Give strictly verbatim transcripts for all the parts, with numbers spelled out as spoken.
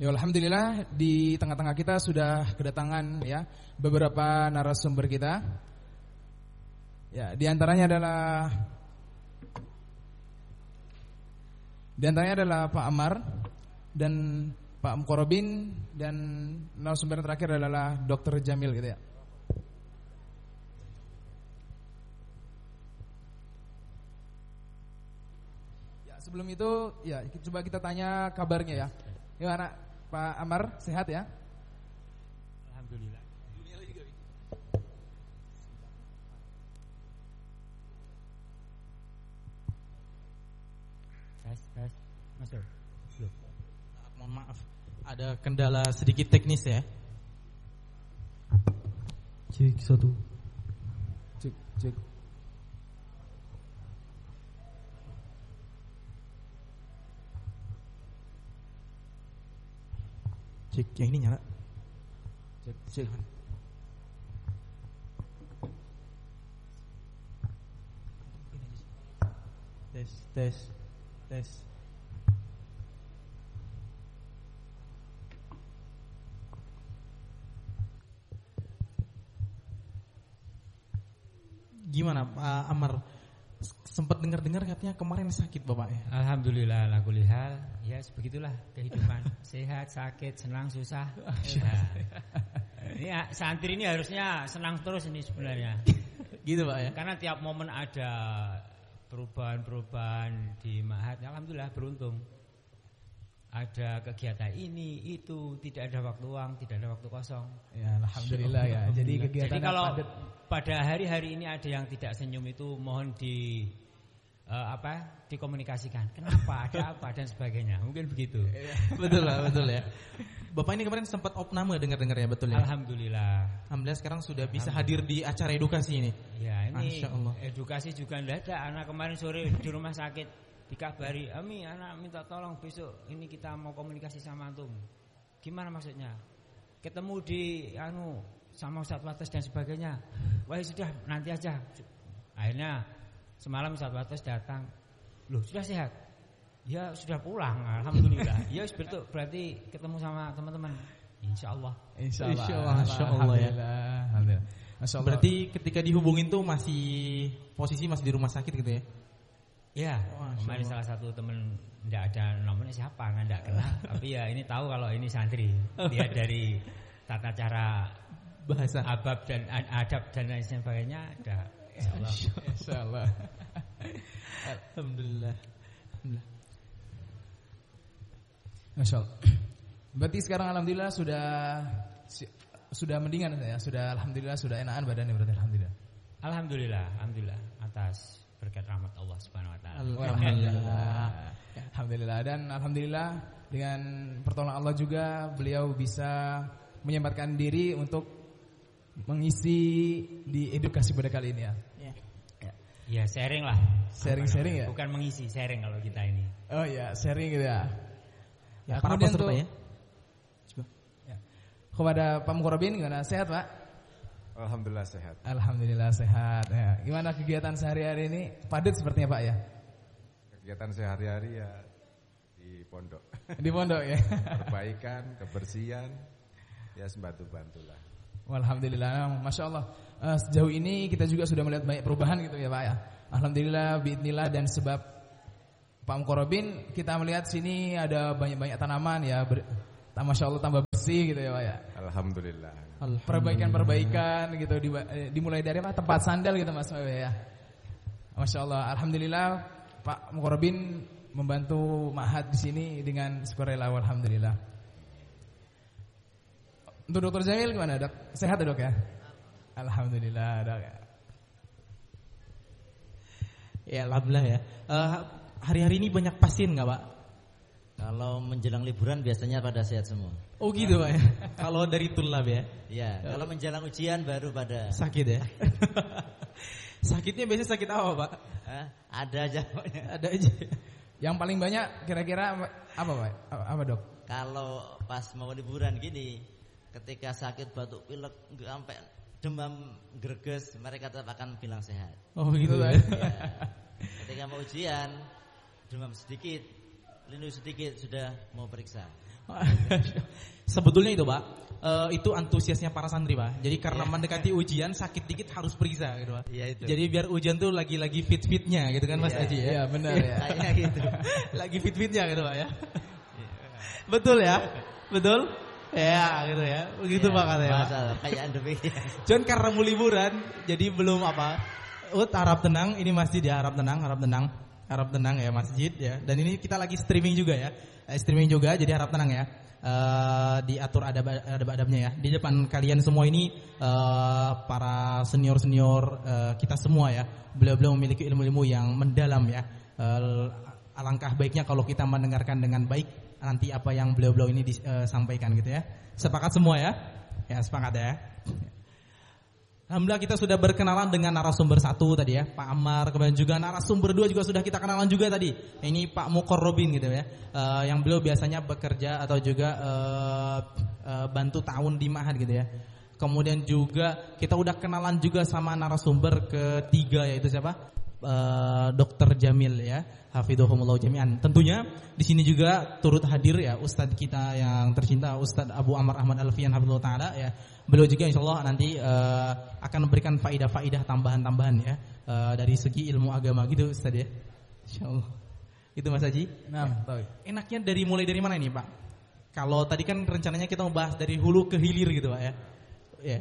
Ya, alhamdulillah di tengah-tengah kita sudah kedatangan ya beberapa narasumber kita. Ya, di antaranya adalah di antaranya adalah Pak Amar dan Pak Muqarrabin, dan narasumber yang terakhir adalah Dokter Jamil gitu ya. Ya, sebelum itu ya coba kita tanya kabarnya ya. Gimana Pak Amar, sehat ya? Alhamdulillah. Tes, tes, masuk. Belum. Mohon maaf, ada kendala sedikit teknis ya. Cek satu. Cek, cek. Cek, yang ini nyala. Cek, cek. Tes, tes, tes. Gimana Pak Amar? Sempat dengar-dengar katanya kemarin sakit Bapak ya? Alhamdulillah, ala kulli hal. Ya, sebegitulah kehidupan. Sehat, sakit, senang, susah. Nah, ini ya, santri ini harusnya senang terus ini sebenarnya. Gitu Pak ya? Karena tiap momen ada perubahan-perubahan di Ma'had. Alhamdulillah beruntung. Ada kegiatan ini, itu, tidak ada waktu luang, tidak ada waktu kosong. Ya, alhamdulillah ya. Jadi kegiatan Jadi kalau padat. pada hari-hari ini ada yang tidak senyum itu mohon di uh, apa? dikomunikasikan. Kenapa? Ada apa dan sebagainya. Mungkin begitu. Betul lah, betul ya. Bapak ini kemarin sempat opname dengar-dengar ya, betul ya? Alhamdulillah. Alhamdulillah sekarang sudah bisa hadir di acara edukasi ini. Ya, ini Masya Allah. edukasi juga enggak ada. Anak kemarin sore di rumah sakit dikabari, "Ami, anak minta tolong besok ini kita mau komunikasi sama antum." Gimana maksudnya? Ketemu di anu sama Ustaz Wates dan sebagainya. Wah, sudah nanti aja. Akhirnya semalam Ustaz Wates datang. Loh, sudah sehat? Ya, sudah pulang. Alhamdulillah. Ya, betul. Berarti ketemu sama teman-teman. Insyaallah. Insyaallah. Insyaallah, insyaallah ya. Alhamdulillah. Masyaallah. Berarti ketika dihubungin tuh masih posisi masih di rumah sakit gitu ya? Ya, kemarin salah satu teman tidak ada nomornya siapa, nggak kenal. Tapi ya ini tahu kalau ini santri. Lihat dari tata cara Bahasa abab dan adab dan lain sebagainya ada. Insyaallah. Insyaallah. Alhamdulillah. Alhamdulillah. Masyaallah. Berarti sekarang alhamdulillah sudah sudah mendingan ya, sudah alhamdulillah sudah enakan badannya berarti alhamdulillah. Alhamdulillah, alhamdulillah atas berkat rahmat Allah Subhanahu wa taala. Alhamdulillah. Alhamdulillah dan alhamdulillah dengan pertolongan Allah juga beliau bisa menyempatkan diri untuk mengisi di edukasi pada kali ini ya. Ya. Ya, sharing lah. Sharing-sharing ya. Bukan mengisi, sharing kalau kita ini. Oh ya, sharing gitu ya. Ya, para peserta ya. Coba. Ya. Kepada Pak Muqarrabin gimana? Sehat, Pak? Alhamdulillah sehat. Alhamdulillah sehat. Ya. Gimana kegiatan sehari-hari ini? Padat sepertinya Pak ya? Kegiatan sehari-hari ya di pondok. Di pondok ya. Perbaikan, kebersihan, ya sembantu-bantulah. Alhamdulillah, Masya Allah. uh, Sejauh ini kita juga sudah melihat banyak perubahan gitu ya Pak ya. Alhamdulillah, biidznillah, dan sebab Pak Muqarrabin kita melihat sini ada banyak-banyak tanaman ya ber, Masya Allah tambah bersih gitu ya Pak ya. Alhamdulillah. Perbaikan-perbaikan gitu dimulai dari apa? Tempat sandal gitu Mas ya. Masya Allah, alhamdulillah Pak Muqarrabin membantu Ma'had di sini dengan sukarela, alhamdulillah. Untuk Dokter Jamil gimana Dok? Sehat ya Dok ya? Alhamdulillah Dok. Ya alhamdulillah ya. Uh, hari-hari ini banyak pasien nggak Pak? Kalau menjelang liburan biasanya pada sehat semua. Oh gitu Pak ya. Kalau dari tulab ya? Iya. Kalau menjelang ujian baru pada sakit ya. Sakitnya biasanya sakit apa Pak? Hah? Ada aja pokoknya. Ada aja. Yang paling banyak kira-kira apa Pak? Apa Dok? Kalau pas mau liburan gini, ketika sakit batuk pilek sampai demam greges, mereka tetap akan bilang sehat. Oh gitu ya. Ya. Ketika mau ujian, demam sedikit, Lindungi sedikit sudah mau periksa. Sebetulnya itu Pak, uh, itu antusiasnya para santri Pak. Jadi karena ya. mendekati ujian sakit dikit harus periksa gitu Pak. Iya itu. Jadi biar ujian tuh lagi-lagi fit-fitnya gitu kan Mas ya. Haji ya. Iya benar ya. Kayaknya gitu. Lagi fit-fitnya gitu Pak ya. Betul ya? Betul? Ya gitu ya. Begitu ya, Pak katanya. Masalah kayak demikian. Cuman karena mau liburan jadi belum apa. Ut harap tenang, ini masjid ya, harap tenang, harap tenang. Harap tenang ya masjid ya. Dan ini kita lagi streaming juga ya. Eh, streaming juga jadi harap tenang ya. Uh, diatur adab-adabnya ya. Di depan kalian semua ini uh, para senior-senior uh, kita semua ya. Beliau-beliau memiliki ilmu-ilmu yang mendalam ya. Uh, alangkah baiknya kalau kita mendengarkan dengan baik nanti apa yang beliau-beliau ini disampaikan uh, gitu ya. Sepakat semua ya? Ya sepakat ya. Alhamdulillah kita sudah berkenalan dengan narasumber satu tadi ya, Pak Ammar, kemudian juga narasumber dua juga sudah kita kenalan juga tadi. Ini Pak Muqarrabin gitu ya, uh, yang beliau biasanya bekerja atau juga uh, uh, bantu tahun di Ma'had gitu ya. Kemudian juga kita udah kenalan juga sama narasumber ketiga yaitu siapa? Uh, Dokter Jamil ya, hafidhahumullah jami'an. Tentunya di sini juga turut hadir ya Ustadz kita yang tercinta Ustadz Abu Ammar Ahmad Alfian hafidhullah taala ya. Beliau juga insyaallah nanti uh, akan memberikan faidah-faidah tambahan-tambahan ya uh, dari segi ilmu agama gitu Ustadz ya. Insyaallah. Itu Mas Haji. Nah, ya. Enaknya dari mulai dari mana ini Pak? Kalau tadi kan rencananya kita mau bahas dari hulu ke hilir gitu Pak ya. Ya.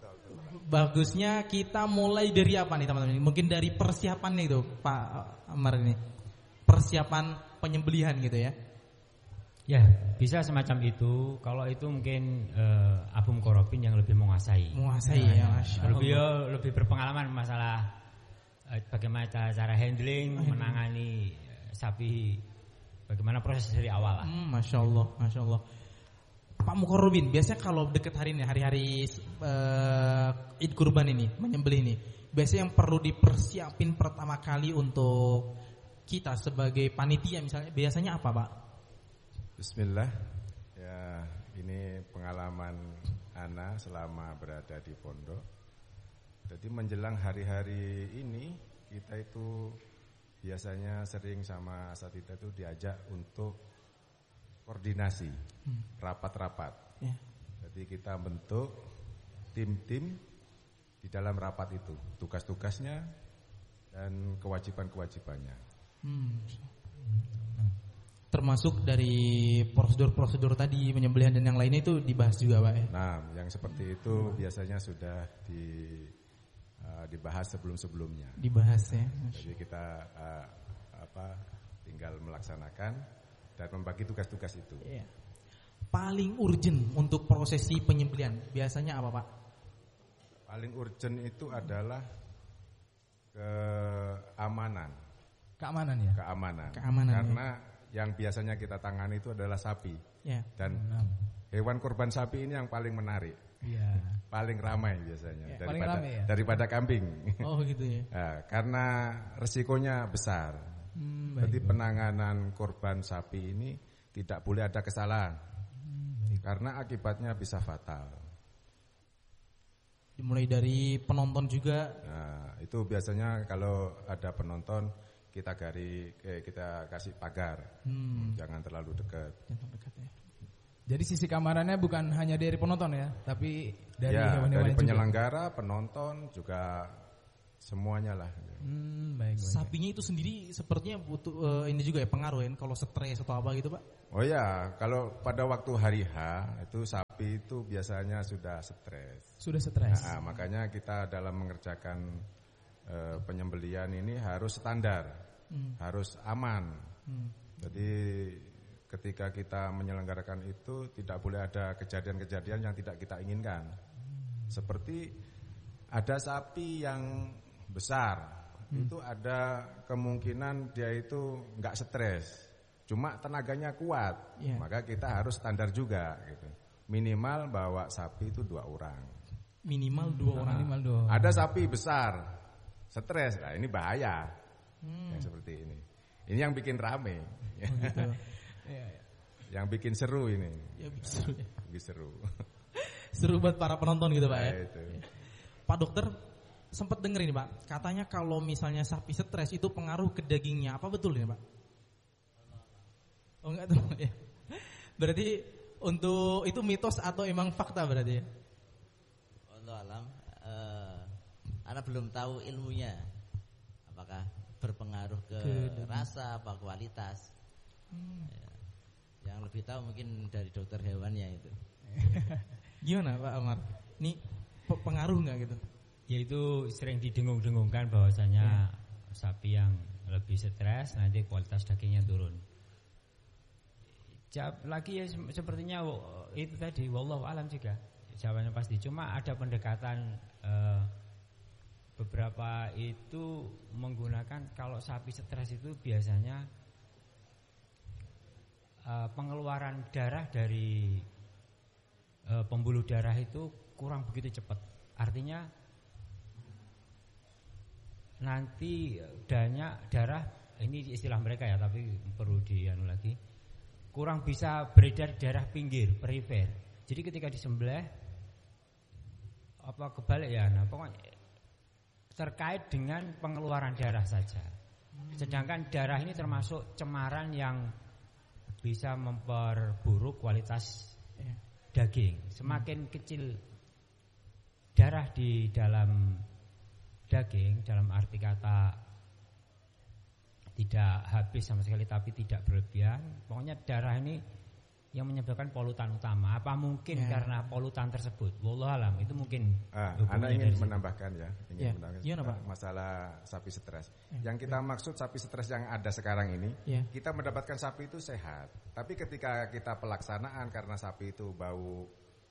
Bagusnya kita mulai dari apa nih teman-teman? Mungkin dari persiapannya itu Pak Ammar ini. Persiapan penyembelihan gitu ya. Ya, bisa semacam itu. Kalau itu mungkin uh, Abu Muqarrabin yang lebih menguasai. Menguasai nah, ya, Masya Allah. Lebih lebih berpengalaman masalah uh, bagaimana cara handling, oh, menangani uh, sapi, bagaimana proses dari awal lah. Hmm, Masya Allah, Masya Allah. Pak Muqarrabin, biasanya kalau deket hari ini, hari-hari uh, Id Kurban ini, menyembelih ini, biasanya yang perlu dipersiapin pertama kali untuk kita sebagai panitia misalnya, biasanya apa Pak? Bismillah. Ya, ini pengalaman Ana selama berada di pondok. Jadi menjelang hari-hari ini kita itu biasanya sering sama asatidz itu diajak untuk koordinasi, rapat-rapat. Ya. Jadi kita bentuk tim-tim di dalam rapat itu, tugas-tugasnya dan kewajiban-kewajibannya. Hmm. Termasuk dari prosedur-prosedur tadi penyembelihan dan yang lainnya itu dibahas juga Pak ya? Nah, yang seperti itu biasanya sudah di, uh, dibahas sebelum-sebelumnya. Dibahas ya. Jadi kita uh, apa tinggal melaksanakan dan membagi tugas-tugas itu. Iya. Paling urgent untuk prosesi penyembelihan biasanya apa Pak? Paling urgent itu adalah keamanan. Keamanan ya? Keamanan. Keamanan. Karena ya. Yang biasanya kita tangani itu adalah sapi. Ya. Dan hewan kurban sapi ini yang paling menarik. Ya. Paling ramai biasanya ya, daripada paling ramai ya? daripada kambing. Oh gitu ya. Nah, karena resikonya besar. Hmm, Jadi penanganan korban sapi ini tidak boleh ada kesalahan. Hmm, karena akibatnya bisa fatal. Dimulai dari penonton juga. Nah, itu biasanya kalau ada penonton kita gari eh, kita kasih pagar. Hmm. Jangan terlalu dekat. Jangan dekat ya. Jadi sisi keamanannya bukan hanya dari penonton ya, tapi dari ya, hewan-hewan dari penyelenggara, juga. Penonton juga semuanya lah. Hmm, baik, baik. Sapinya itu sendiri sepertinya butuh uh, ini juga ya pengaruh ya kalau stres atau apa gitu Pak? Oh ya, kalau pada waktu hari H itu sapi itu biasanya sudah stres. Sudah stres. Nah, makanya kita dalam mengerjakan uh, penyembelian ini harus standar, hmm. harus aman. Hmm. Jadi ketika kita menyelenggarakan itu tidak boleh ada kejadian-kejadian yang tidak kita inginkan. Hmm. Seperti ada sapi yang besar, hmm. itu ada kemungkinan dia itu nggak stres, cuma tenaganya kuat, yeah. maka kita harus standar juga, gitu. Minimal bawa sapi itu dua orang. Minimal dua nah, orang. Minimal dua. Ada sapi besar, stres, nah ini bahaya, hmm. yang seperti ini. Ini yang bikin rame, oh, gitu. Yang bikin seru ini, ya, bikin seru, ya. Bikin seru. Seru buat para penonton gitu Pak ya. Nah, itu. Pak dokter sempat denger ini Pak, katanya kalau misalnya sapi stres itu pengaruh ke dagingnya, apa betul ini Pak? Oh enggak tahu ya. Berarti untuk itu mitos atau emang fakta berarti ya? Allah alam, uh, anak belum tahu ilmunya, apakah berpengaruh ke, ke rasa apa kualitas. Hmm. Ya. Yang lebih tahu mungkin dari dokter hewannya itu. Gimana Pak Amar? Ini pengaruh nggak gitu? Ya itu sering didengung-dengungkan bahwasanya hmm. sapi yang lebih stres nanti kualitas dagingnya turun. Jawab lagi ya sepertinya itu tadi wallahu alam juga jawabannya pasti. Cuma ada pendekatan eh, beberapa itu menggunakan kalau sapi stres itu biasanya eh, pengeluaran darah dari eh, pembuluh darah itu kurang begitu cepat. Artinya nanti danya darah ini istilah mereka ya tapi perlu dianu lagi. Kurang bisa beredar darah pinggir, perifer. Jadi ketika disembelih apa kebalik ya, nah pokoknya terkait dengan pengeluaran darah saja. Sedangkan darah ini termasuk cemaran yang bisa memperburuk kualitas daging. Semakin kecil darah di dalam daging, dalam arti kata tidak habis sama sekali tapi tidak berlebihan. Pokoknya darah ini yang menyebabkan polutan utama. Apa mungkin ya. Karena polutan tersebut? Wallahu alam itu mungkin. Ah, Anda ingin menambahkan ya, ingin ya. menambahkan Gimana, Pak? Masalah sapi stres. Ya. Yang kita ya. maksud sapi stres yang ada sekarang ini, ya. kita mendapatkan sapi itu sehat. Tapi ketika kita pelaksanaan karena sapi itu bau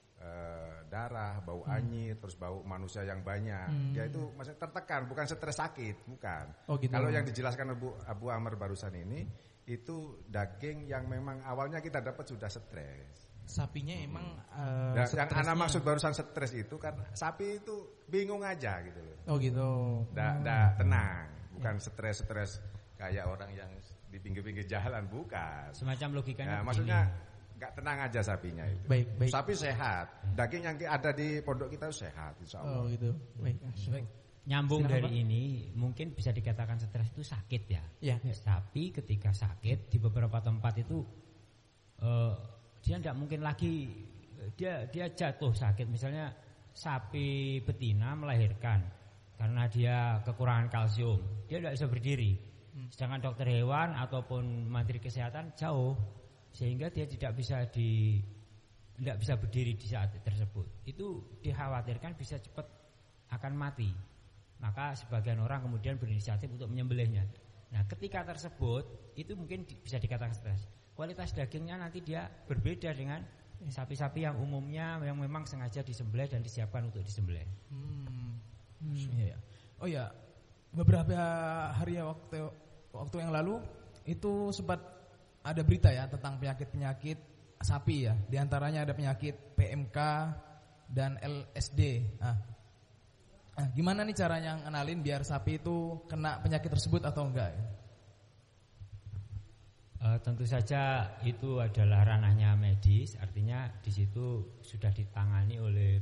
Uh, darah, bau hmm. anyir, terus bau manusia yang banyak, hmm. dia itu maksudnya tertekan, bukan stres sakit, bukan. Oh, gitu. Kalau yang dijelaskan Abu, Abu Amr barusan ini, itu daging yang memang awalnya kita dapat sudah stres. Sapinya hmm. emang uh, nah, yang anak maksud barusan stres itu karena sapi itu bingung aja gitu loh. Oh gitu. Nggak, nggak tenang, bukan stres-stres kayak orang yang di pinggir-pinggir jalan, bukan. Semacam logikanya. Nah, maksudnya nggak tenang aja sapinya itu. Baik, baik. Sapi sehat. Daging yang ada di pondok kita sehat, insya Allah. Oh gitu. Baik. Baik. Nyambung Silahkan, dari Pak. Ini, mungkin bisa dikatakan stres itu sakit ya. Ya. Tapi ketika sakit di beberapa tempat itu uh, dia tidak mungkin lagi dia dia jatuh sakit. Misalnya sapi betina melahirkan karena dia kekurangan kalsium, dia tidak bisa berdiri. Sedangkan dokter hewan ataupun menteri kesehatan jauh. Sehingga dia tidak bisa di tidak bisa berdiri di saat tersebut. Itu dikhawatirkan bisa cepat akan mati. Maka sebagian orang kemudian berinisiatif untuk menyembelihnya. Nah, ketika tersebut itu mungkin bisa dikatakan stres. Kualitas dagingnya nanti dia berbeda dengan sapi-sapi yang umumnya yang memang sengaja disembelih dan disiapkan untuk disembelih. Hmm. Hmm. Iya. Oh ya, beberapa hari waktu waktu yang lalu itu sempat ada berita ya tentang penyakit-penyakit sapi ya. Di antaranya ada penyakit P M K dan L S D. Nah, nah, gimana nih caranya ngenalin biar sapi itu kena penyakit tersebut atau enggak? Uh, tentu saja itu adalah ranahnya medis, artinya di situ sudah ditangani oleh